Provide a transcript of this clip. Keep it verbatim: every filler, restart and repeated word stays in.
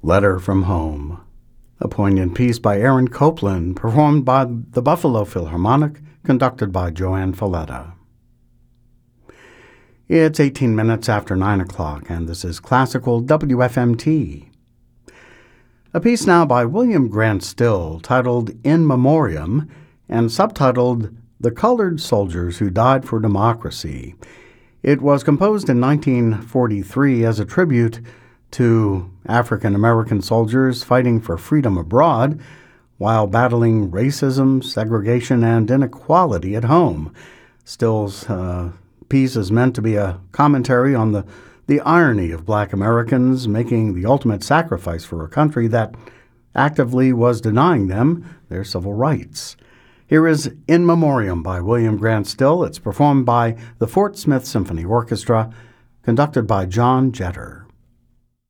Letter from Home, a poignant piece by Aaron Copland, performed by the Buffalo Philharmonic, conducted by Joanne Falletta. It's eighteen minutes after nine o'clock, and this is Classical W F M T. A piece now by William Grant Still, titled In Memoriam, and subtitled The Colored Soldiers Who Died for Democracy. It was composed in nineteen forty-three as a tribute to African-American soldiers fighting for freedom abroad while battling racism, segregation, and inequality at home. Still's uh, piece is meant to be a commentary on the, the irony of Black Americans making the ultimate sacrifice for a country that actively was denying them their civil rights. Here is In Memoriam by William Grant Still. It's performed by the Fort Smith Symphony Orchestra, conducted by John Jeter.